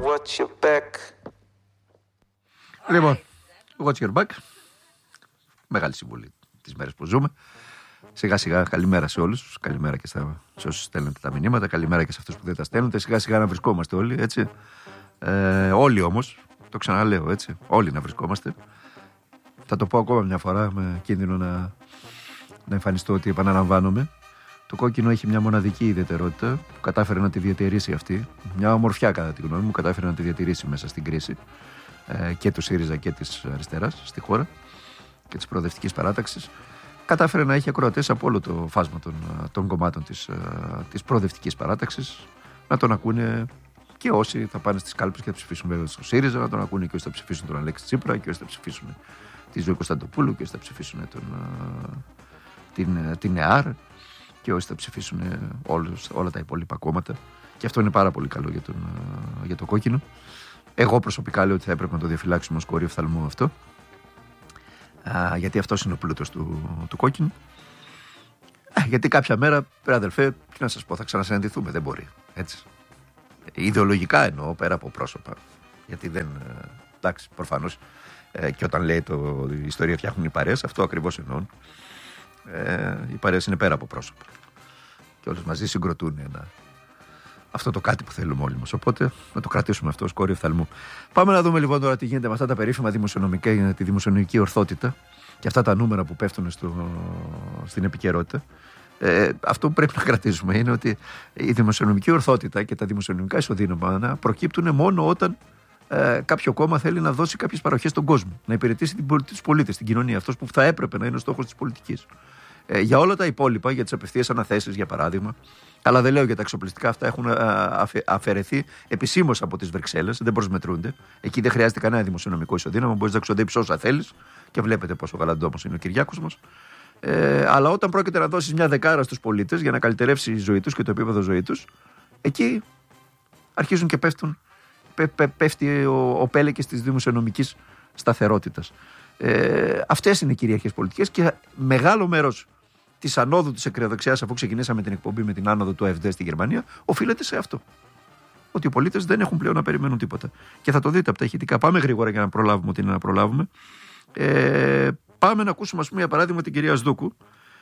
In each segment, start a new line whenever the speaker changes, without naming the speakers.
watch your back.
Λοιπόν, watch your back. Μεγάλη συμβολή τις μέρες που ζούμε. Σιγά σιγά, καλημέρα σε όλους. Καλημέρα και σε όσους στέλνετε τα μηνύματα. Καλημέρα και σε αυτούς που δεν τα στέλνετε. Σιγά σιγά να βρισκόμαστε όλοι, έτσι. Όλοι όμως, το ξαναλέω, έτσι. Όλοι να βρισκόμαστε. Θα το πω ακόμα μια φορά με κίνδυνο να εμφανιστώ ότι επαναλαμβάνομαι. Το κόκκινο έχει μια μοναδική ιδιαιτερότητα που κατάφερε να τη διατηρήσει αυτή. Μια ομορφιά, κατά τη γνώμη μου, κατάφερε να τη διατηρήσει μέσα στην κρίση και του ΣΥΡΙΖΑ και της αριστεράς στη χώρα και της προοδευτικής παράταξης. Κατάφερε να έχει ακροατές από όλο το φάσμα των κομμάτων της προοδευτικής παράταξης, να τον ακούνε και όσοι θα πάνε στις κάλπες και θα ψηφίσουν βέβαια στο ΣΥΡΙΖΑ, να τον ακούνε και όσοι θα ψηφίσουν τον Αλέξη Τσίπρα και όσοι θα ψηφίσουν τη Ζωή Κωνσταντοπούλου και όσοι θα ψηφίσουν την ΕΑΡ και όσοι θα ψηφίσουν όλα τα υπόλοιπα κόμματα. Και αυτό είναι πάρα πολύ καλό για το κόκκινο. Εγώ προσωπικά λέω ότι θα έπρεπε να το διαφυλάξουμε ως κόρη οφθαλμού αυτό. Γιατί αυτός είναι ο πλούτος του κόκκινου. Γιατί κάποια μέρα, αδελφέ, τι να σας πω, θα ξανασυναντηθούμε. Δεν μπορεί. Έτσι. Ιδεολογικά εννοώ, πέρα από πρόσωπα. Γιατί δεν. Εντάξει, προφανώς. Και όταν λέει η ιστορία φτιάχνουν οι παρέες, αυτό ακριβώς εννοούν. Οι παρέες είναι πέρα από πρόσωπα. Και όλες μαζί συγκροτούν αυτό το κάτι που θέλουμε όλοι μας. Οπότε να το κρατήσουμε αυτό ως κόρη οφθαλμού. Πάμε να δούμε λοιπόν τώρα τι γίνεται με αυτά τα περίφημα δημοσιονομικά, τη δημοσιονομική ορθότητα και αυτά τα νούμερα που πέφτουν στην επικαιρότητα. Αυτό που πρέπει να κρατήσουμε είναι ότι η δημοσιονομική ορθότητα και τα δημοσιονομικά ισοδύναμα προκύπτουν μόνο όταν κάποιο κόμμα θέλει να δώσει κάποιες παροχές στον κόσμο, να υπηρετήσει τους πολίτες, την κοινωνία, αυτός που θα έπρεπε να είναι ο στόχος της πολιτικής. Για όλα τα υπόλοιπα, για τις απευθείας αναθέσεις για παράδειγμα, αλλά δεν λέω για τα εξοπλιστικά, αυτά έχουν αφαιρεθεί επισήμως από τις Βρυξέλλες, δεν προσμετρούνται. Εκεί δεν χρειάζεται κανένα δημοσιονομικό ισοδύναμο, μπορείς να ξοδέψεις όσα θέλεις και βλέπετε πόσο γαλαντόμος είναι ο Κυριάκος μας. Αλλά όταν πρόκειται να δώσεις μια δεκάρα στους πολίτες για να καλυτερεύσει η ζωή τους και το επίπεδο ζωή τους, εκεί αρχίζουν και πέφτει ο πέλεκες της δημοσιονομικής σταθερότητας. Αυτές είναι οι κυρίαρχες πολιτικές και μεγάλο μέρος της ανόδου της ακροδεξιάς, αφού ξεκινήσαμε την εκπομπή με την άνοδο του AfD στη Γερμανία, οφείλεται σε αυτό. Ότι οι πολίτες δεν έχουν πλέον να περιμένουν τίποτα. Και θα το δείτε από τα ηχητικά. Πάμε γρήγορα για να προλάβουμε ό,τι είναι να προλάβουμε. Πάμε να ακούσουμε, ας πούμε, για παράδειγμα, την κυρία Σδούκου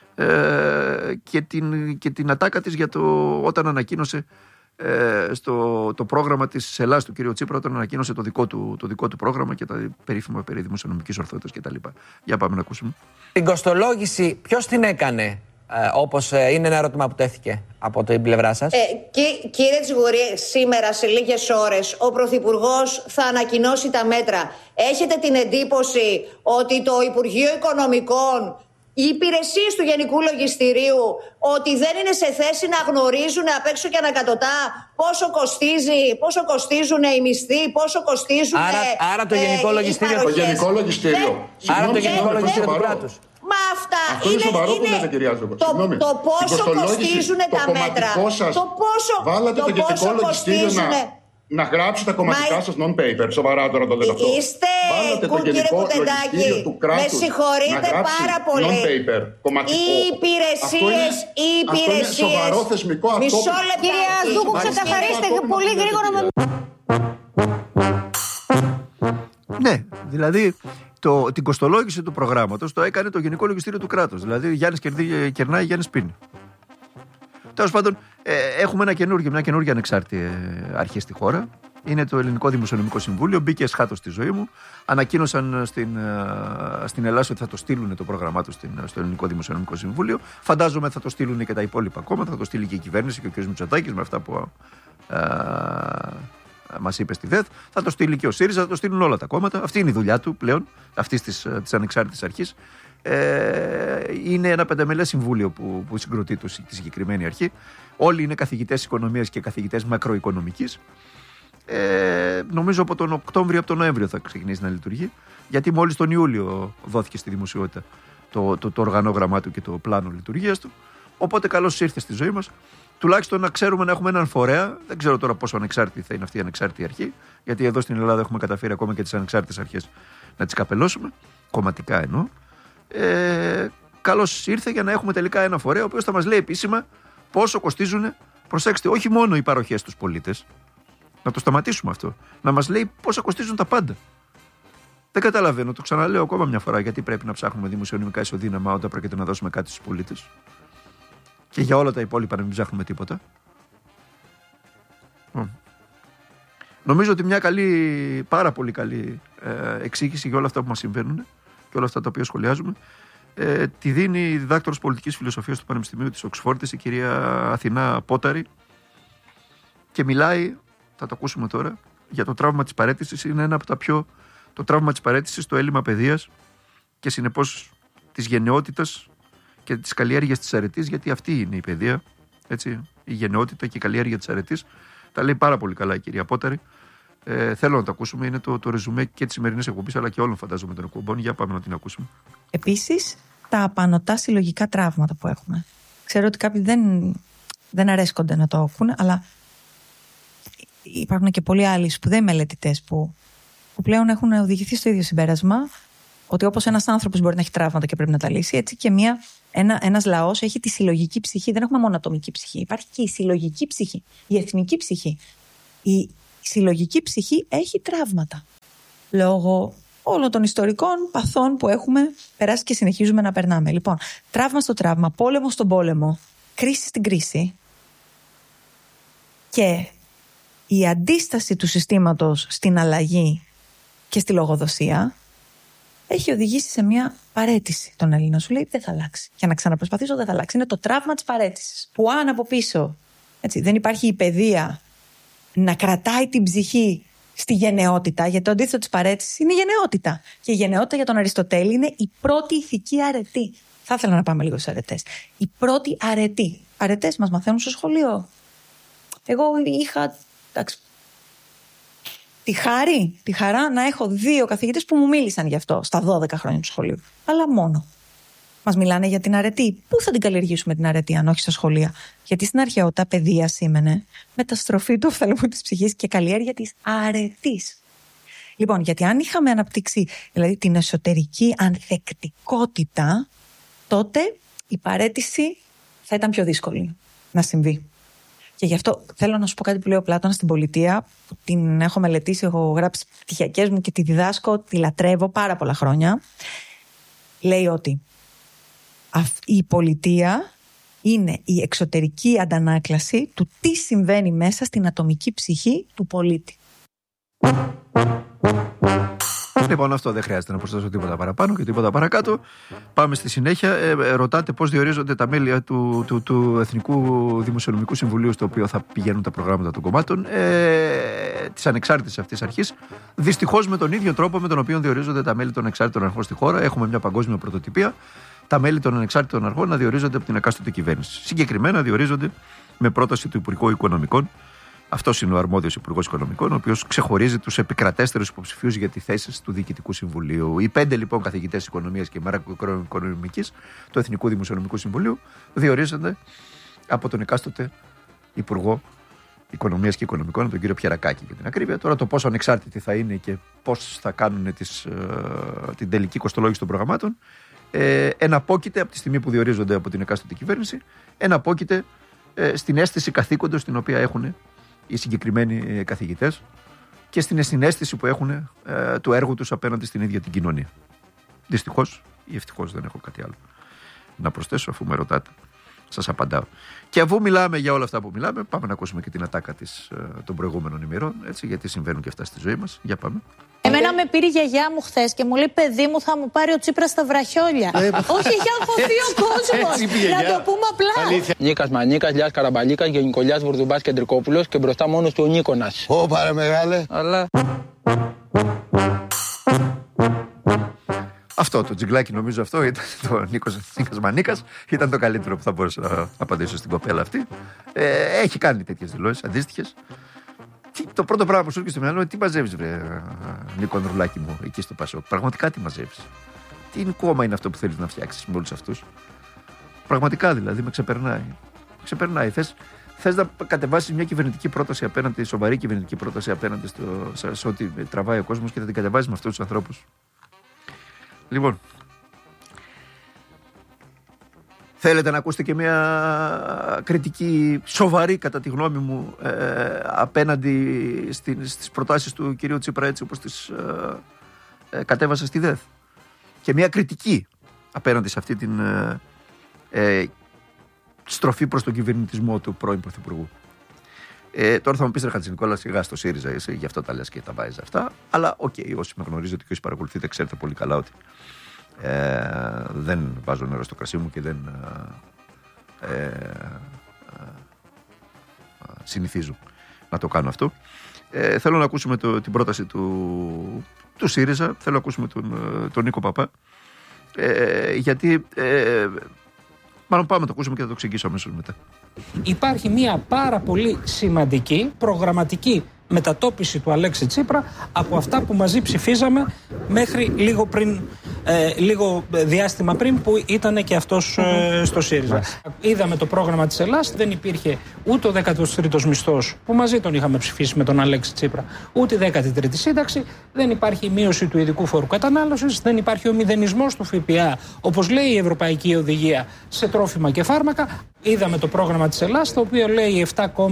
και την ατάκα της για όταν ανακοίνωσε το πρόγραμμα της Ελλάδας του κ. Τσίπρα, όταν ανακοίνωσε το δικό του πρόγραμμα και τα περίφημα περί δημοσιονομικής ορθότητας κτλ. Για πάμε να ακούσουμε.
Την κοστολόγηση ποιος την έκανε, όπως είναι ένα ερώτημα που τέθηκε από την πλευρά σας?
Κύριε Τσιγουρή, σήμερα σε λίγες ώρες ο Πρωθυπουργός θα ανακοινώσει τα μέτρα. Έχετε την εντύπωση ότι το Υπουργείο Οικονομικών, οι υπηρεσίες του Γενικού Λογιστηρίου, ότι δεν είναι σε θέση να γνωρίζουν απ' έξω και ανακατοτά πόσο κοστίζουν οι μισθοί, πόσο κοστίζουν.
Άρα το Γενικό Λογιστήριο.
Το Γενικό Λογιστήριο.
Άρα το Γενικό Λογιστήριο του κράτους.
Μα αυτά
αυτό είναι σοβαρό που λέτε, κυρία Ζούκο.
Το πόσο κοστίζουν τα μέτρα.
Βάλατε το Γενικό Λογιστήριο να γράψει τα κομματικά σας non-paper. Σοβαρά τώρα το λέτε αυτό.
Είστε, κύριε Κουτεντάκη, με συγχωρείτε πάρα πολύ.
Non-paper, κομματικό.
Οι υπηρεσίες.
Αυτό είναι σοβαρό θεσμικό αυτό.
Μισό λεπτό.
Κυρία Σδούκου, ξεκαθαρίστε πολύ γρήγορα.
Ναι, δηλαδή την κοστολόγηση του προγράμματος το έκανε το Γενικό Λογιστήριο του κράτους. Δηλαδή Γιάννης κερνάει, Γιάννης πίνει. Τέλος πάντων, έχουμε μια καινούργια ανεξάρτητη αρχή στη χώρα. Είναι το Ελληνικό Δημοσιονομικό Συμβούλιο. Μπήκε εσχάτως στη ζωή μου. Ανακοίνωσαν στην Ελλάδα ότι θα το στείλουν το πρόγραμμά του στο Ελληνικό Δημοσιονομικό Συμβούλιο. Φαντάζομαι θα το στείλουν και τα υπόλοιπα κόμματα. Θα το στείλει και η κυβέρνηση και ο κ. Μητσοτάκης με αυτά που μας είπε στη ΔΕΘ. Θα το στείλει και ο ΣΥΡΙΖΑ. Θα το στείλουν όλα τα κόμματα. Αυτή είναι η δουλειά του πλέον, αυτής της ανεξάρτητης αρχής. Είναι ένα πενταμελές συμβούλιο που συγκροτεί τη συγκεκριμένη αρχή. Όλοι είναι καθηγητές οικονομίας και καθηγητές μακροοικονομικής. Νομίζω από τον Οκτώβριο, από τον Νοέμβριο θα ξεκινήσει να λειτουργεί, γιατί μόλις τον Ιούλιο δόθηκε στη δημοσιότητα το οργανόγραμμά του και το πλάνο λειτουργίας του. Οπότε καλώς ήρθε στη ζωή μας. Τουλάχιστον να ξέρουμε να έχουμε έναν φορέα. Δεν ξέρω τώρα πόσο ανεξάρτητη θα είναι αυτή η ανεξάρτητη αρχή, γιατί εδώ στην Ελλάδα έχουμε καταφέρει ακόμα και τις ανεξάρτητες αρχές να τις καπελώσουμε, κομματικά εννοώ. Καλώς ήρθε για να έχουμε τελικά ένα φορέα ο οποίος θα μας λέει επίσημα πόσο κοστίζουν, προσέξτε, όχι μόνο οι παροχές στους πολίτες, Να το σταματήσουμε αυτό. Να μας λέει πόσα κοστίζουν τα πάντα. Δεν καταλαβαίνω, το ξαναλέω ακόμα μια φορά, γιατί πρέπει να ψάχνουμε δημοσιονομικά ισοδύναμα όταν πρόκειται να δώσουμε κάτι στους πολίτες. Και για όλα τα υπόλοιπα να μην ψάχνουμε τίποτα. Νομίζω ότι μια πάρα πολύ καλή εξήγηση για όλα αυτά που μας συμβαίνουν και όλα αυτά τα οποία σχολιάζουμε τη δίνει η διδάκτορος πολιτικής φιλοσοφίας του Πανεπιστημίου της Οξφόρδης, η κυρία Αθηνά Πόταρη, και μιλάει, θα το ακούσουμε τώρα, για το τραύμα της παραίτησης. Είναι ένα από τα πιο... Το τραύμα της παραίτησης, το έλλειμμα παιδείας και συνεπώς της γενναιότητας και της καλλιέργειας της αρετής, γιατί αυτή είναι η παιδεία, έτσι, η γενναιότητα και η καλλιέργεια της αρετής. Τα λέει πάρα πολύ καλά η κυρία Πόταρη. Θέλω να το ακούσουμε. Είναι το ρεζουμέ και της σημερινής εκπομπής, αλλά και όλων φαντάζομαι των εκπομπών. Για πάμε να την ακούσουμε.
Επίσης, τα απανωτά συλλογικά τραύματα που έχουμε. Ξέρω ότι κάποιοι δεν αρέσκονται να το έχουν, αλλά υπάρχουν και πολλοί άλλοι σπουδαίοι μελετητές που πλέον έχουν οδηγηθεί στο ίδιο συμπέρασμα, ότι όπως ένας άνθρωπος μπορεί να έχει τραύματα και πρέπει να τα λύσει, έτσι και ένας λαός έχει τη συλλογική ψυχή. Δεν έχουμε μόνο ατομική ψυχή. Υπάρχει και η συλλογική ψυχή, η εθνική ψυχή. Η συλλογική ψυχή έχει τραύματα. Λόγω όλων των ιστορικών παθών που έχουμε περάσει και συνεχίζουμε να περνάμε. Λοιπόν, τραύμα στο τραύμα, πόλεμο στον πόλεμο, κρίση στην κρίση. Και η αντίσταση του συστήματος στην αλλαγή και στη λογοδοσία έχει οδηγήσει σε μια παραίτηση των Ελλήνων. Σου λέει δεν θα αλλάξει. Για να ξαναπροσπαθήσω δεν θα αλλάξει. Είναι το τραύμα της παραίτησης. Που αν από πίσω δεν υπάρχει η παιδεία να κρατάει την ψυχή στη γενναιότητα, γιατί το αντίθετο της παραίτησης είναι η γενναιότητα. Και η γενναιότητα για τον Αριστοτέλη είναι η πρώτη ηθική αρετή. Θα ήθελα να πάμε λίγο στις αρετές. Η πρώτη αρετή. Αρετές μας μαθαίνουν στο σχολείο. Εγώ είχα τη χαρά να έχω 2 καθηγητές που μου μίλησαν γι' αυτό στα 12 χρόνια του σχολείου. Αλλά μόνο. Μας μιλάνε για την αρετή. Πού θα την καλλιεργήσουμε την αρετή, αν όχι στα σχολεία? Γιατί στην αρχαιότητα παιδεία σήμαινε μεταστροφή του οφθαλμού της ψυχής και καλλιέργεια της αρετής. Λοιπόν, γιατί αν είχαμε αναπτύξει δηλαδή την εσωτερική ανθεκτικότητα, τότε η παραίτηση θα ήταν πιο δύσκολη να συμβεί. Και γι' αυτό θέλω να σου πω κάτι που λέει ο Πλάτωνας στην Πολιτεία, που την έχω μελετήσει, έχω γράψει πτυχιακές μου και τη διδάσκω, τη λατρεύω πάρα πολλά χρόνια. Λέει ότι η πολιτεία είναι η εξωτερική αντανάκλαση του τι συμβαίνει μέσα στην ατομική ψυχή του πολίτη.
Λοιπόν, αυτό δεν χρειάζεται να προσθέσω τίποτα παραπάνω και τίποτα παρακάτω. Πάμε στη συνέχεια. Ρωτάτε πώς διορίζονται τα μέλη του Εθνικού Δημοσιονομικού Συμβουλίου, στο οποίο θα πηγαίνουν τα προγράμματα των κομμάτων, της ανεξάρτητης αυτής αρχής. Δυστυχώς με τον ίδιο τρόπο με τον οποίο διορίζονται τα μέλη των ανεξάρτητων αρχών στη χώρα. Έχουμε μια παγκόσμια πρωτοτυπία. Τα μέλη των ανεξάρτητων αρχών να διορίζονται από την εκάστοτε κυβέρνηση. Συγκεκριμένα διορίζονται με πρόταση του Υπουργού Οικονομικών. Αυτός είναι ο αρμόδιος Υπουργός Οικονομικών, ο οποίος ξεχωρίζει τους επικρατέστερους υποψηφίους για τις θέσεις του Διοικητικού Συμβουλίου. Οι 5 λοιπόν καθηγητές οικονομίας και μακροοικονομικής του Εθνικού Δημοσιονομικού Συμβουλίου διορίζονται από τον εκάστοτε Υπουργό Οικονομίας και Οικονομικών, τον κύριο Πιερακάκη, για την ακρίβεια. Τώρα το πόσο ανεξάρτητοι θα είναι και πώς θα κάνουν την τελική κοστολόγηση των προγραμμάτων, εναπόκειται από τη στιγμή που διορίζονται από την εκάστοτε κυβέρνηση, εναπόκειται στην αίσθηση καθήκοντος την οποία έχουν οι συγκεκριμένοι καθηγητές και στην συναίσθηση που έχουν του έργου τους απέναντι στην ίδια την κοινωνία. Δυστυχώς ή ευτυχώς δεν έχω κάτι άλλο να προσθέσω, αφού με ρωτάτε. Σας απαντάω. Και αφού μιλάμε για όλα αυτά που μιλάμε, πάμε να ακούσουμε και την ατάκα των προηγούμενων ημερών, έτσι, γιατί συμβαίνουν και αυτά στη ζωή μας. Για πάμε.
Εμένα με πήρε η γιαγιά μου χθες και μου λέει: παιδί μου, θα μου πάρει ο Τσίπρας στα βραχιόλια. Όχι, έχει αγχωθεί ο κόσμος. Να το πούμε απλά.
Νίκας Μανίκας, Λιάς Καραμπαλίκας και Νικολιάς Βουρδουμπάς Κεντρικόπουλος και μπροστά μόνος του ο Νίκονας.
Ω, πάρε μεγάλε.
Αλλά.
Αυτό το τζιγκλάκι, νομίζω αυτό ήταν το Νίκος Μανίκας. Ήταν το καλύτερο που θα μπορούσα να απαντήσω στην κοπέλα αυτή. Έχει κάνει τέτοιες δηλώσεις αντίστοιχες. Το πρώτο πράγμα που σου έρχεται στο μυαλό είναι τι μαζεύεις, βρε Νίκο Ανδρουλάκη μου, εκεί στο Πασόκ. Πραγματικά τι μαζεύεις? Τι κόμμα είναι αυτό που θέλεις να φτιάξεις με όλους αυτούς? Πραγματικά δηλαδή με ξεπερνάει. Θες να κατεβάσεις μια κυβερνητική πρόταση απέναντι, σοβαρή κυβερνητική πρόταση απέναντι σε ό,τι τραβάει ο κόσμος και θα την κατεβάσεις με αυτούς τους ανθρώπους? Λοιπόν, Θέλετε να ακούσετε και μια κριτική σοβαρή, κατά τη γνώμη μου, απέναντι στις προτάσεις του κυρίου Τσίπρα, έτσι όπως τις κατέβασα στη ΔΕΘ. Και μια κριτική απέναντι σε αυτή την στροφή προς τον κυβερνητισμό του πρώην Πρωθυπουργού. Τώρα θα μου πεις, ρε Χατζηνικόλα, σιγά στο ΣΥΡΙΖΑ είσαι, γι' αυτό τα λες και τα βάζεις αυτά. Αλλά όσοι με γνωρίζετε και όσοι παρακολουθείτε, ξέρετε πολύ καλά ότι δεν βάζω νερό στο κρασί μου και δεν συνηθίζω να το κάνω αυτό. Θέλω να ακούσουμε την πρόταση του ΣΥΡΙΖΑ, θέλω να ακούσουμε τον Νίκο Παπά, γιατί μάλλον πάμε να το ακούσουμε και θα το εξηγήσω αμέσως μετά.
Υπάρχει μια πάρα πολύ σημαντική προγραμματική μετατόπιση του Αλέξη Τσίπρα από αυτά που μαζί ψηφίζαμε μέχρι λίγο διάστημα πριν που ήταν και αυτός στο ΣΥΡΙΖΑ. Είδαμε το πρόγραμμα της Ελλάς, δεν υπήρχε ούτε ο 13ος μισθός που μαζί τον είχαμε ψηφίσει με τον Αλέξη Τσίπρα, ούτε η 13η σύνταξη, δεν υπάρχει μείωση του ειδικού φόρου κατανάλωσης, δεν υπάρχει ο μηδενισμός του ΦΠΑ, όπως λέει η Ευρωπαϊκή Οδηγία, σε τρόφιμα και φάρμακα. Είδαμε το πρόγραμμα της Ελλάς, το οποίο λέει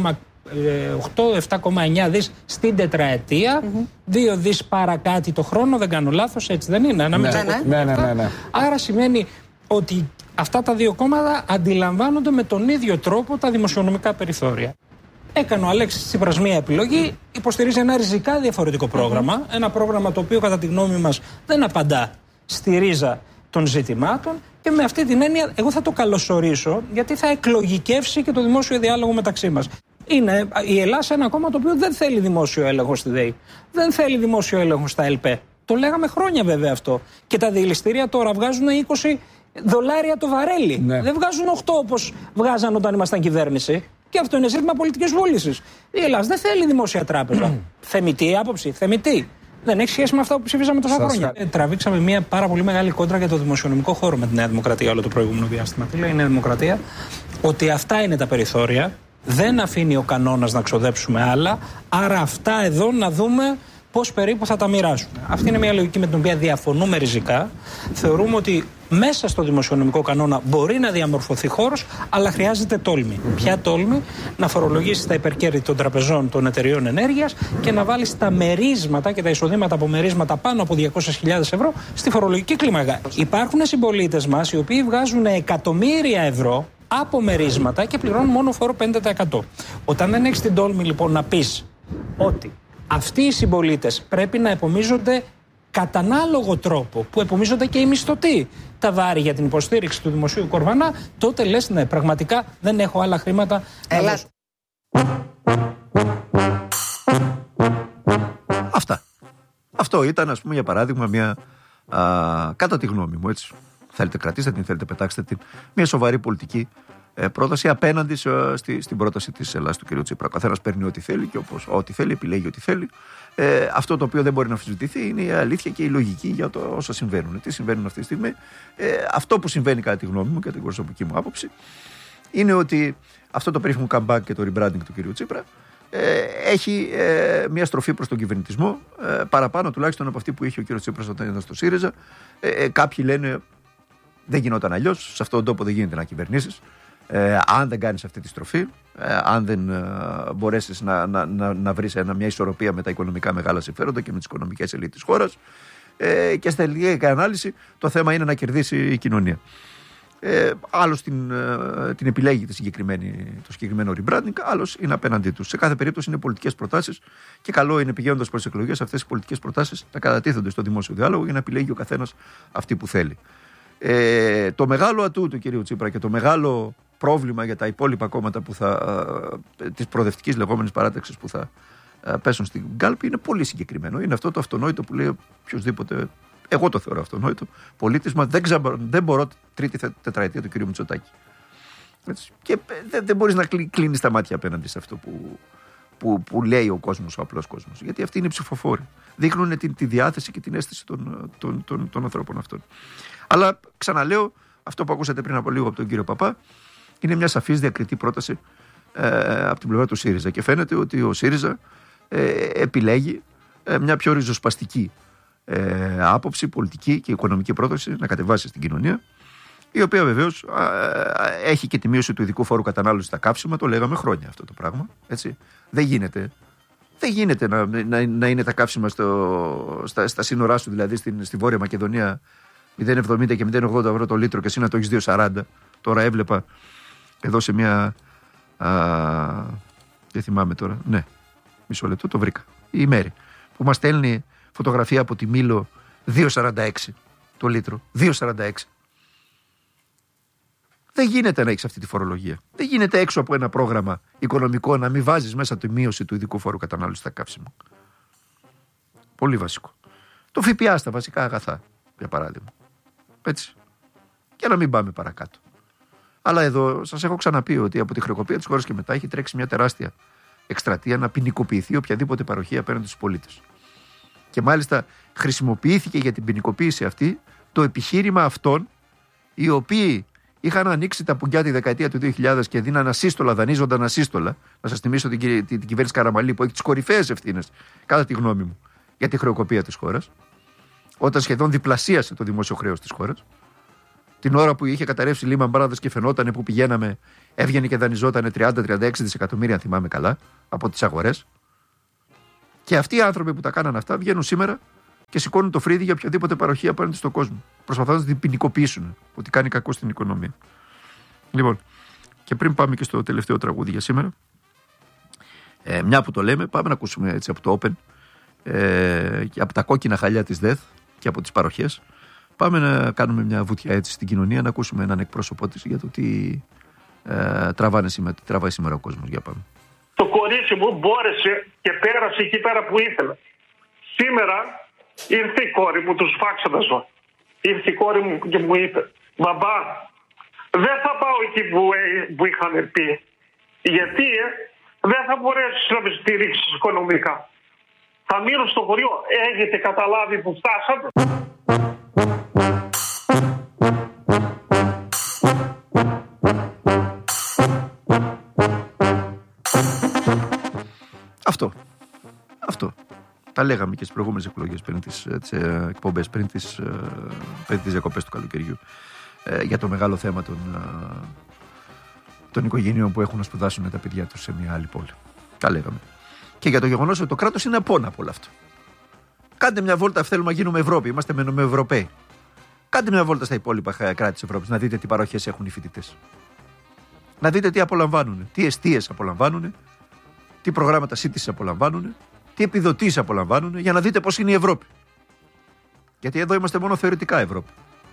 7,9 δις στην τετραετία, 2 δις παρακάτι το χρόνο, δεν κάνω λάθος, έτσι δεν είναι? Ναι. Άρα σημαίνει ότι αυτά τα δύο κόμματα αντιλαμβάνονται με τον ίδιο τρόπο τα δημοσιονομικά περιθώρια. Έκανε ο Αλέξης Τσίπρας μία επιλογή, υποστηρίζει ένα ριζικά διαφορετικό πρόγραμμα, ένα πρόγραμμα το οποίο κατά τη γνώμη μας δεν απαντά στη ρίζα των ζητημάτων, και με αυτή την έννοια εγώ θα το καλωσορίσω, γιατί θα εκλογικεύσει και το δημόσιο διάλογο μεταξύ μας. Είναι η Ελλάδα ένα κόμμα το οποίο δεν θέλει δημόσιο έλεγχο στη ΔΕΗ. Δεν θέλει δημόσιο έλεγχο στα ΕΛΠΕ. Το λέγαμε χρόνια βέβαια αυτό. Και τα διελιστήρια τώρα βγάζουν $20 το βαρέλι. Ναι. Δεν βγάζουν 8 όπως βγάζαν όταν ήμασταν κυβέρνηση. Και αυτό είναι ζήτημα πολιτικής βούλησης. Η Ελλάδα δεν θέλει δημόσια τράπεζα. Θεμητή άποψη, θεμητή. Δεν έχει σχέση με αυτά που ψηφίσαμε τόσα χρόνια. Τραβήξαμε μια πάρα πολύ μεγάλη κόντρα για το δημοσιονομικό χώρο με τη Νέα Δημοκρατία όλο το προηγούμενο διάστημα. Τι λέει η Νέα Δημοκρατία? Ότι αυτά είναι τα περιθώρια. Δεν αφήνει ο κανόνας να ξοδέψουμε άλλα, άρα αυτά εδώ να δούμε πώς περίπου θα τα μοιράσουμε. Αυτή είναι μια λογική με την οποία διαφωνούμε ριζικά. Θεωρούμε ότι μέσα στο δημοσιονομικό κανόνα μπορεί να διαμορφωθεί χώρος, αλλά χρειάζεται τόλμη. Ποια τόλμη? Να φορολογήσει τα υπερκέρδη των τραπεζών, των εταιριών ενέργειας και να βάλει τα μερίσματα και τα εισοδήματα από μερίσματα πάνω από 200.000 ευρώ στη φορολογική κλίμακα. Υπάρχουν συμπολίτες μας οι οποίοι βγάζουν εκατομμύρια ευρώ από μερίσματα και πληρώνουν μόνο φόρο 50%. Όταν δεν έχεις την τόλμη λοιπόν να πεις ότι αυτοί οι συμπολίτες πρέπει να επομίζονται κατά ανάλογο τρόπο που επομίζονται και οι μισθωτοί τα βάρη για την υποστήριξη του δημοσίου κορβανά, τότε λες ναι, πραγματικά δεν έχω άλλα χρήματα να δώσω.
Αυτά. Αυτό ήταν, ας πούμε, για παράδειγμα, μια κατά τη γνώμη μου, έτσι. Θέλετε κρατήστε την, θέλετε πετάξτε την. Μια σοβαρή πολιτική πρόταση απέναντι στην πρόταση της Ελλάδας του κ. Τσίπρα. Ο καθένας παίρνει ό,τι θέλει και ό,τι θέλει, επιλέγει ό,τι θέλει. Αυτό το οποίο δεν μπορεί να αμφισβητηθεί είναι η αλήθεια και η λογική για το όσα συμβαίνουν. Τι συμβαίνουν αυτή τη στιγμή? Αυτό που συμβαίνει, κατά τη γνώμη μου και την προσωπική μου άποψη, είναι ότι αυτό το περίφημο comeback και το rebranding του κ. Τσίπρα έχει μια στροφή προς τον κυβερνητισμό, παραπάνω τουλάχιστον από αυτή που είχε ο κ. Τσίπρας όταν ήταν στο ΣΥΡΙΖΑ. Κάποιοι λένε δεν γινόταν αλλιώς, σε αυτόν τον τόπο δεν γίνεται να κυβερνήσεις. Αν δεν κάνεις αυτή τη στροφή, αν δεν μπορέσεις να βρεις μια ισορροπία με τα οικονομικά μεγάλα συμφέροντα και με τις οικονομικές ελίτ της χώρας, και στην τελική ανάλυση το θέμα είναι να κερδίσει η κοινωνία. Άλλος την επιλέγει το συγκεκριμένο rebranding, άλλος είναι απέναντί τους. Σε κάθε περίπτωση είναι πολιτικές προτάσεις και καλό είναι, πηγαίνοντας προς τις εκλογές, αυτές οι πολιτικές προτάσεις να κατατίθενται στο δημόσιο διάλογο για να επιλέγει ο καθένας αυτή που θέλει. Το μεγάλο ατού του κυρίου Τσίπρα και το μεγάλο πρόβλημα για τα υπόλοιπα κόμματα της προοδευτικής λεγόμενης παράταξης που θα πέσουν στην κάλπη είναι πολύ συγκεκριμένο. Είναι αυτό το αυτονόητο που λέει οποιοδήποτε, εγώ το θεωρώ αυτονόητο, πολίτισμα, δεν μπορώ τρίτη τετραετία του κυρίου Μητσοτάκη. Έτσι. Και δεν μπορείς να κλείνεις τα μάτια απέναντι σε αυτό που λέει ο κόσμος, ο απλός κόσμος. Γιατί αυτοί είναι οι ψηφοφόροι. Δείχνουν τη διάθεση και την αίσθηση των ανθρώπων αυτών. Αλλά ξαναλέω, αυτό που ακούσατε πριν από λίγο από τον κύριο Παπά είναι μια σαφής διακριτή πρόταση από την πλευρά του ΣΥΡΙΖΑ. Και φαίνεται ότι ο ΣΥΡΙΖΑ επιλέγει μια πιο ριζοσπαστική άποψη, πολιτική και οικονομική πρόταση να κατεβάσει στην κοινωνία. η οποία βεβαίως έχει και τη μείωση του ειδικού φόρου κατανάλωσης στα καύσιμα, το λέγαμε χρόνια αυτό το πράγμα. Έτσι. Δεν γίνεται να είναι τα καύσιμα στα σύνορά σου, δηλαδή στη Βόρεια Μακεδονία 0,70 και 0,80 ευρώ το λίτρο και εσύ να το έχεις 2,40. Τώρα έβλεπα εδώ σε μια. Δεν θυμάμαι τώρα. Ναι, μισό λεπτό, το βρήκα. Η Μέρη που μας στέλνει φωτογραφία από τη Μήλο 2,46 το λίτρο. 2,46. Δεν γίνεται να έχεις αυτή τη φορολογία. Δεν γίνεται έξω από ένα πρόγραμμα οικονομικό να μην βάζεις μέσα τη μείωση του ειδικού φόρου κατανάλωσης στα καύσιμα. Πολύ βασικό. Το ΦΠΑ στα βασικά αγαθά, για παράδειγμα. Έτσι. Και να μην πάμε παρακάτω. Αλλά εδώ σας έχω ξαναπεί ότι από τη χρεοκοπία της χώρας και μετά έχει τρέξει μια τεράστια εκστρατεία να ποινικοποιηθεί οποιαδήποτε παροχή απέναντι στους πολίτες. Και μάλιστα χρησιμοποιήθηκε για την ποινικοποίηση αυτή το επιχείρημα αυτών οι οποίοι είχαν ανοίξει τα πουγκιά τη δεκαετία του 2000 και δίναν ασύστολα, δανείζονταν ασύστολα. Να σας θυμίσω την κυβέρνηση Καραμαλή που έχει τις κορυφαίες ευθύνες, κατά τη γνώμη μου, για τη χρεοκοπία της χώρας, όταν σχεδόν διπλασίασε το δημόσιο χρέος της χώρας. Την ώρα που είχε καταρρεύσει Lehman Brothers και φαινόταν που πηγαίναμε, έβγαινε και δανειζόταν 30-36 δισεκατομμύρια, αν θυμάμαι καλά, από τις αγορές. Και αυτοί οι άνθρωποι που τα κάναν αυτά βγαίνουν σήμερα και σηκώνουν το φρύδι για οποιαδήποτε παροχή απέναντι στον κόσμο. Προσπαθώντας να την ποινικοποιήσουν, ότι κάνει κακό στην οικονομία. Λοιπόν, και πριν πάμε και στο τελευταίο τραγούδι για σήμερα, μια που το λέμε, πάμε να ακούσουμε έτσι από το Open, από τα κόκκινα χαλιά της ΔΕΘ και από τις παροχές. Πάμε να κάνουμε μια βουτιά έτσι στην κοινωνία, να ακούσουμε έναν εκπρόσωπό της για το τι τραβάει σήμερα ο κόσμος. Για πάμε.
Το κορίτσι μου μπόρεσε και πέρασε εκεί πέρα που ήθελε. Σήμερα ήρθε η κόρη μου, τους φάξα τα ζώα. Ήρθε η κόρη μου και μου είπε, μπαμπά, δεν θα πάω εκεί που είχαν πει. Γιατί δεν θα μπορέσεις να με στηρίξεις οικονομικά. Θα μείνω στο χωριό. Έχετε καταλάβει που φτάσατε? Αυτό. Τα λέγαμε και στις προηγούμενες εκλογές πριν τις εκπομπές, πριν τις διακοπές του καλοκαιριού, για το μεγάλο θέμα των οικογενειών που έχουν να σπουδάσουν τα παιδιά τους σε μια άλλη πόλη. Τα λέγαμε. Και για το γεγονός ότι το κράτος είναι απόνα από όλο αυτό. Κάντε μια βόλτα, θέλουμε να γίνουμε Ευρώπη, είμαστε με Ευρωπαίοι. Κάντε μια βόλτα στα υπόλοιπα κράτη της Ευρώπης, να δείτε τι παροχές έχουν οι φοιτητές. Να δείτε τι απολαμβάνουν, τι εστίες απολαμβάνουν, τι προγράμματα σύντησης απολαμβάνουν, τι επιδοτήσεις απολαμβάνουν, για να δείτε πώς είναι η Ευρώπη. Γιατί εδώ είμαστε μόνο θεωρητικά Ευρώπη.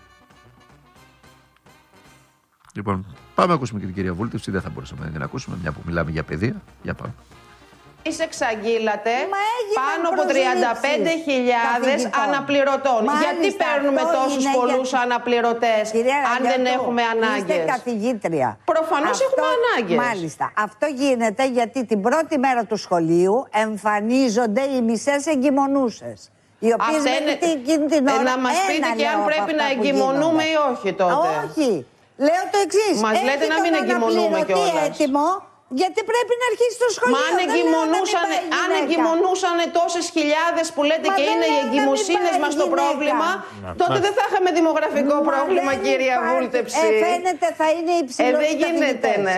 Λοιπόν, πάμε να ακούσουμε και την κυρία Βούλτευση, δεν θα μπορούσαμε να την ακούσουμε, μια που μιλάμε για παιδεία. Για πάμε.
Εξαγγείλατε πάνω από 35.000 αναπληρωτών. Γιατί παίρνουμε τόσους πολλούς αναπληρωτές αν δεν έχουμε ανάγκες?
Είστε καθηγήτρια.
Προφανώς έχουμε ανάγκες.
Μάλιστα. Αυτό γίνεται γιατί την πρώτη μέρα του σχολείου εμφανίζονται οι μισές εγκυμονούσες. Οι οποίες εκείνη την ώρα
να μας πείτε και αν πρέπει να εγκυμονούμε ή όχι τότε.
Όχι. Λέω το εξής.
Μας λέτε να μην εγκυμονούμε κιόλας.
Έτοιμο, γιατί πρέπει να αρχίσει το σχολείο.
Μα αν εγκυμονούσαν τόσες χιλιάδες που λέτε και είναι οι εγκυμοσύνες μας το πρόβλημα, τότε δεν θα είχαμε δημογραφικό πρόβλημα, κυρία Βούλτευση.
Φαίνεται θα είναι υψηλό.
Δεν γίνεται, ναι.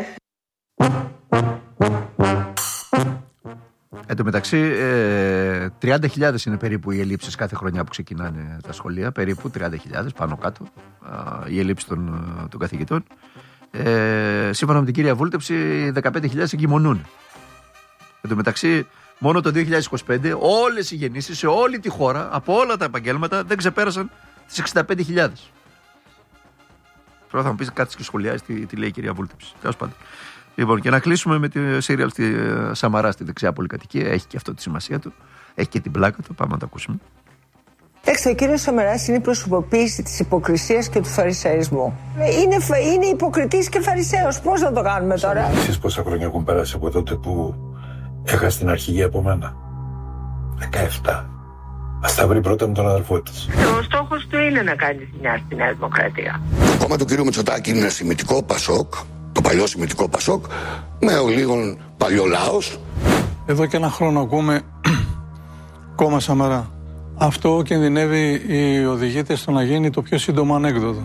Εν τω μεταξύ, 30.000 είναι περίπου οι ελλείψεις κάθε χρονιά που ξεκινάνε τα σχολεία. Περίπου 30.000 πάνω κάτω οι ελλείψεις των καθηγητών. Σύμφωνα με την κυρία Βούλτευση, 15.000 εγκυμονούν. Εν τω μεταξύ, μόνο το 2025 όλες οι γεννήσεις σε όλη τη χώρα, από όλα τα επαγγέλματα, δεν ξεπέρασαν τις 65.000. Τώρα θα μου πεις κάτι και σχολιάζει τι λέει η κυρία Βούλτευση. Τέλος πάντων. Λοιπόν, και να κλείσουμε με τη σύριαλ στη Σαμαρά, στη δεξιά πολυκατοικία. Έχει και αυτό τη σημασία του. Έχει και την πλάκα του. Πάμε να το ακούσουμε.
Ο κύριος Σαμαράς είναι η προσωποποίηση της υποκρισίας και του φαρισαϊσμού. Είναι υποκριτής και φαρισαίος. Πώς να το κάνουμε τώρα?
Εσείς πόσα χρόνια έχουν περάσει από τότε που έχασε την αρχηγή από μένα? 17. Ας τα βρει πρώτα με τον αδελφό της.
Ο στόχος του είναι να κάνει ζημιά στη Νέα Δημοκρατία.
Το κόμμα του κ. Μητσοτάκη είναι ένα σημιτικό Πασόκ, το παλιό σημιτικό Πασόκ, με ο λίγων παλιό λαός.
Εδώ και ένα χρόνο ακούμε κόμμα Σαμαρά. Αυτό κινδυνεύει οι οδηγήτες στο να γίνει το πιο σύντομο ανέκδοτο.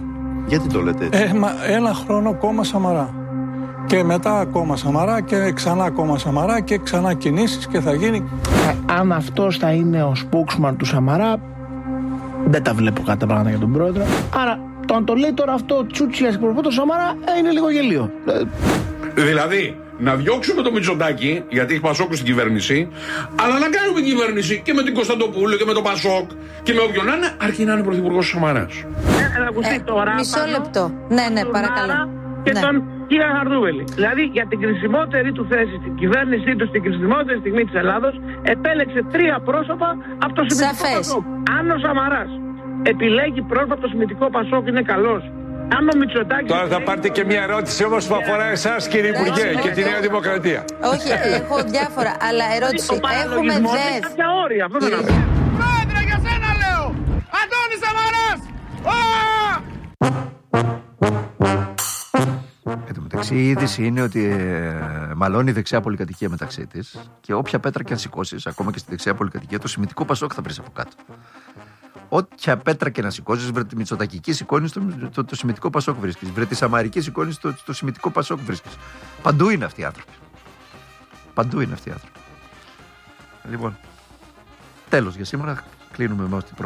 Γιατί το λέτε έτσι?
Ένα χρόνο κόμμα Σαμαρά. Και μετά κόμμα Σαμαρά και ξανά κόμμα Σαμαρά και ξανά κινήσεις και θα γίνει.
Αν αυτός θα είναι ο spokesman του Σαμαρά, δεν τα βλέπω κάτι τα πράγματα για τον πρόεδρο. Άρα το αν το λέει τώρα αυτό Τσούτσιας εκπροσωπό του Σαμαρά είναι λίγο γελίο.
Δηλαδή, να διώξουμε το Μητσοτάκη, γιατί έχει Πασόκ στην κυβέρνηση, αλλά να κάνουμε κυβέρνηση και με την Κωνσταντοπούλου και με τον Πασόκ και με όποιον να είναι, αρκεί να είναι πρωθυπουργός της Σαμαράς.
Μισό λεπτό. Ναι, παρακαλώ.
Και τον κύριο Χαρδούβελη. Δηλαδή, για την κρισιμότερη του θέση στην κυβέρνησή του, στην κρισιμότερη στιγμή της Ελλάδος, επέλεξε 3 πρόσωπα από το Συμμετικό Πασόκ. Αν ο Σαμαράς επιλέγει πρόσωπα από το Συμμετικό Πασόκ, είναι καλός. Αν ο Μητσοτάκης.
Τώρα θα πάρετε και μια ερώτηση όμως που αφορά εσάς, κύριε Υπουργέ, και τη Νέα Δημοκρατία.
Όχι, έχω διάφορα, αλλά ερώτηση. Έχουμε
έχει κάποια όρια, αυτό δεν είναι.
Πρόεδρε, για σένα λέω! Αντώνης Σαμαράς!
Εν τω μεταξύ, η είδηση είναι ότι μαλώνει η δεξιά πολυκατοικία μεταξύ της και όποια πέτρα και αν σηκώσεις, ακόμα και στη δεξιά πολυκατοικία, το Συμμετικό Πασόκ θα βρεις από κάτω. Όποια πέτρα και να σηκώσεις, βρε τη Μητσοτακική σηκώνεις, το Συμμετικό Πασόκ βρίσκεις. Βρε τη Σαμαρική σηκώνεις, το Συμμετικό Πασόκ βρίσκεις. Παντού είναι αυτοί οι άνθρωποι. Παντού είναι αυτοί οι άνθρωποι. Λοιπόν, τέλος για σήμερα. Κλείνουμε με